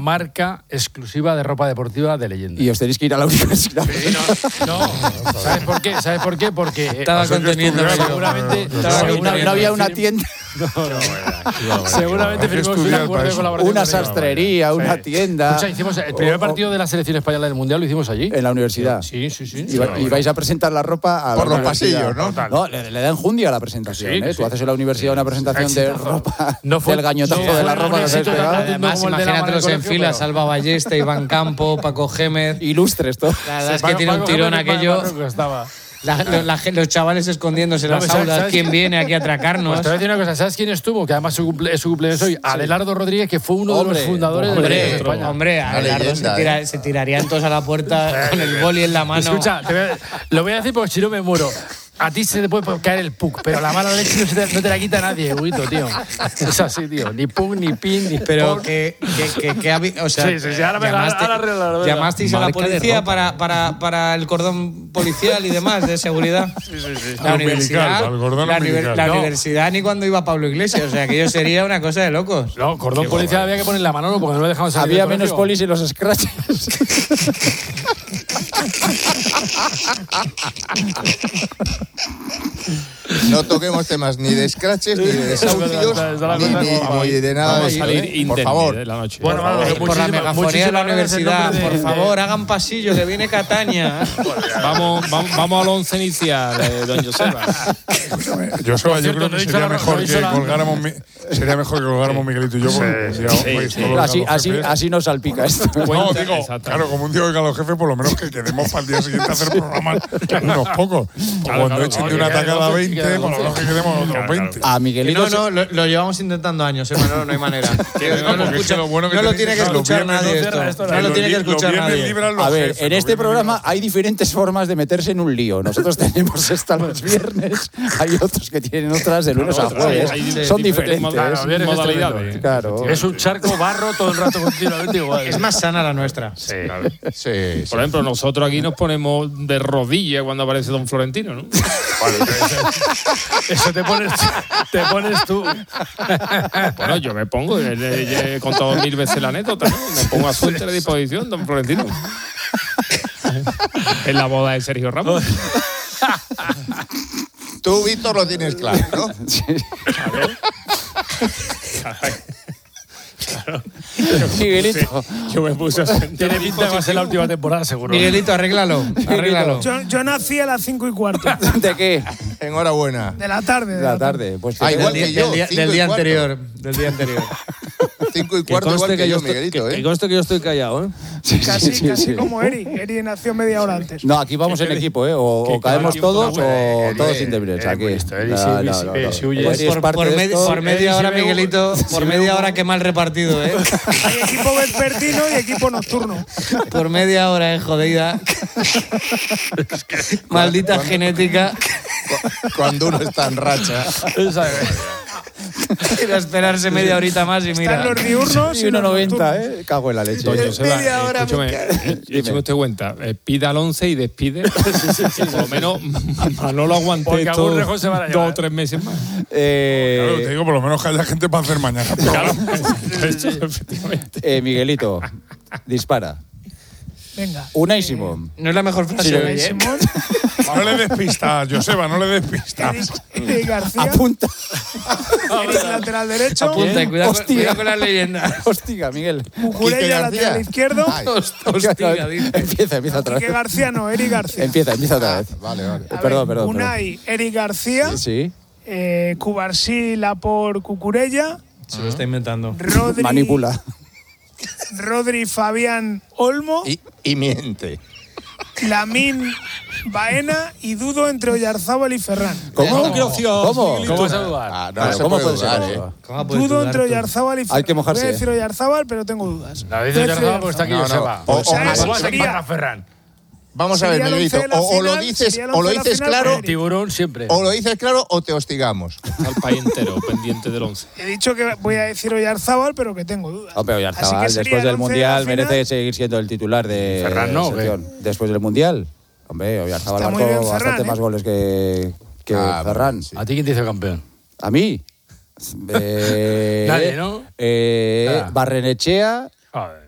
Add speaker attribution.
Speaker 1: marca exclusiva de ropa deportiva de Leyenda.
Speaker 2: Y os tenéis que ir a la universidad.
Speaker 1: Sí, no. ¿Sabes por qué? ¿Sabes por qué? Porque
Speaker 3: estaba conteniendo.
Speaker 1: Seguramente
Speaker 2: no había una tienda.
Speaker 1: Seguramente firmamos un acuerdo de colaboración.
Speaker 2: Una sastrería, una tienda.
Speaker 1: Escucha, hicimos el primer partido de la selección española del Mundial, lo hicimos allí.
Speaker 2: En la universidad.
Speaker 1: Sí.
Speaker 2: Y vais a presentar la ropa
Speaker 4: por los pasillos, ¿no?
Speaker 2: No, le da enjundia a la presentación.
Speaker 1: Sí.
Speaker 2: Tú haces en la universidad una presentación de ropa, del gañotazo de la ropa.
Speaker 3: Además, imagínatelos en fila, Salva Ballesta, Iván Campo, Paco Gémez.
Speaker 2: Ilustres, todo.
Speaker 3: La verdad es que tiene un tirón aquello. Los chavales escondiéndose en las aulas. ¿Quién viene aquí a atracarnos?
Speaker 1: Pues te voy a decir una cosa. ¿Sabes quién estuvo? Que además es su cumpleaños hoy. Adelardo Rodríguez, que fue uno de los fundadores de España.
Speaker 3: Hombre, Adelardo se tirarían todos a la puerta con el boli en la mano.
Speaker 1: Escucha, lo voy a decir porque si no me muero. A ti se te puede caer el puck, pero la mala leche no te la quita nadie, Huguito, tío. Es así, tío. Ni puck, ni pin, ni
Speaker 3: pero
Speaker 1: pon.
Speaker 3: o sea,
Speaker 1: sí, ahora
Speaker 3: llamasteis a la policía para el cordón policial y demás de seguridad.
Speaker 5: Sí.
Speaker 3: La universidad ni cuando iba Pablo Iglesias, o sea, aquello sería una cosa de locos.
Speaker 1: No, cordón policial había que poner la mano porque no lo dejaban salir.
Speaker 2: Había menos polis y los scratches.
Speaker 4: No toquemos temas ni de scratches, ni de desahucios, ni de nada de eso. Por favor.
Speaker 5: De la noche.
Speaker 3: Bueno, por la megafonía de la universidad, por favor, hagan pasillo, que viene Cataña.
Speaker 5: Vamos al once inicial, don Joseba.
Speaker 6: Joseba, yo creo que sería mejor que colgáramos Miguelito y yo.
Speaker 2: Así nos salpica esto.
Speaker 6: No, digo, claro, como un tío que a los jefes, por lo menos que quedemos para el día siguiente a hacer programas unos pocos. Cuando echen de una tacada a 20, por lo menos que quedemos otros 20.
Speaker 2: A Miguelito.
Speaker 3: No, lo llevamos intentando años, no hay manera. No lo tiene que escuchar nadie esto. No lo tiene que escuchar nadie.
Speaker 2: A ver, en este programa hay diferentes formas de meterse en un lío. Nosotros tenemos esta los viernes, hay otros que tienen otras de lunes a jueves. Son diferentes
Speaker 5: modalidades.
Speaker 2: Claro.
Speaker 1: Es un charco barro todo el rato continuamente igual.
Speaker 3: Es más sana la nuestra.
Speaker 5: Sí.
Speaker 4: Por
Speaker 5: ejemplo, nosotros aquí nos ponemos de rodillas cuando aparece Don Florentino, ¿no?
Speaker 1: Eso te pones tú.
Speaker 5: Bueno, yo me pongo, he contado 1000 veces la anécdota, ¿no? Me pongo a su entera disposición, Don Florentino. En la boda de Sergio Ramos.
Speaker 4: Tú, Víctor, lo tienes claro, ¿no?
Speaker 2: Sí.
Speaker 5: Claro.
Speaker 2: Miguelito.
Speaker 5: Yo me puse a sentir.
Speaker 1: Tiene pinta de va a ser la última temporada, seguro.
Speaker 3: Miguelito, arréglalo.
Speaker 7: Yo nací a las 5:15.
Speaker 2: ¿De qué?
Speaker 4: Enhorabuena.
Speaker 7: De la tarde.
Speaker 2: De la tarde. Pues
Speaker 4: igual que yo.
Speaker 3: Del día anterior.
Speaker 4: 5:15 igual que yo, Miguelito,
Speaker 5: Que conste que yo estoy callado, ¿eh?
Speaker 7: Casi como Eri. Eri nació media hora antes.
Speaker 2: No, aquí vamos en equipo, ¿eh? O caemos todos o todos indemnibles. Aquí.
Speaker 3: Por media hora, Miguelito, por media hora, qué mal repartido, ¿eh?
Speaker 7: Hay equipo vespertino y equipo nocturno.
Speaker 3: Por media hora, jodida. Maldita genética.
Speaker 4: Cuando uno está en racha.
Speaker 3: Quiero esperarse media horita más y mira.
Speaker 7: Están los diurnos
Speaker 2: y 1.90, ¿eh? Cago en la leche.
Speaker 5: Doña Joseba,
Speaker 7: media hora
Speaker 5: écheme usted cuenta. Pida al 11 y despide. Por lo menos no lo aguanté esto 2 o 3 meses más.
Speaker 6: Claro, te digo, por lo menos que haya gente para hacer mañana.
Speaker 5: Claro, efectivamente.
Speaker 2: Miguelito, dispara.
Speaker 7: Venga.
Speaker 2: Unai Simón.
Speaker 3: No es la mejor frase de hoy, ¿eh?
Speaker 7: Simón.
Speaker 6: No le des pistas, Joseba, no le des pistas.
Speaker 7: Eric García.
Speaker 2: Apunta.
Speaker 7: Eric, lateral derecho.
Speaker 3: Apunta y cuidado con las leyendas.
Speaker 2: Hostiga, Miguel.
Speaker 7: Cucurella, lateral izquierdo.
Speaker 3: Hostia, dice.
Speaker 2: Empieza otra vez.
Speaker 7: Quique García no, Eric García.
Speaker 2: Empieza otra vez.
Speaker 4: Vale.
Speaker 2: Perdón.
Speaker 7: Unai, Eric García.
Speaker 2: Sí.
Speaker 7: Cubarsí, Lapor, Cucurella.
Speaker 3: Se lo está inventando.
Speaker 7: Rodri.
Speaker 2: Manipula.
Speaker 7: Rodri, Fabián, Olmo.
Speaker 4: Y miente.
Speaker 7: Lamín, Baena y dudo entre Oyarzábal y Ferran.
Speaker 2: ¿Cómo?
Speaker 1: ¿Cómo vas a dudar?
Speaker 4: ¿Cómo puede dudar,
Speaker 7: Dudo entre Oyarzábal y Ferran.
Speaker 2: Hay que mojarse.
Speaker 7: Voy a decir Oyarzábal, pero tengo dudas.
Speaker 1: La dice Oyarzábal porque está aquí Joseba.
Speaker 7: O
Speaker 1: vas a quitar a Ferran.
Speaker 4: Vamos a ver, Miguelito, o lo dices claro,
Speaker 1: tiburón siempre.
Speaker 4: o lo dices claro o te hostigamos.
Speaker 5: Al país entero pendiente del 11.
Speaker 7: He dicho que voy a decir Oyarzábal, pero que tengo dudas.
Speaker 2: Hombre, Oyarzábal, después del Mundial, merece seguir siendo el titular de
Speaker 1: Ferran, ¿no?
Speaker 2: sección. Después del Mundial. Hombre, Oyarzábal
Speaker 7: Está muy bien
Speaker 2: marcó
Speaker 7: Ferran,
Speaker 2: bastante más goles que Ferran.
Speaker 1: ¿A ti quién te hizo campeón?
Speaker 2: ¿A mí?
Speaker 1: Nadie, ¿no?
Speaker 2: Barrenechea.
Speaker 1: Joder.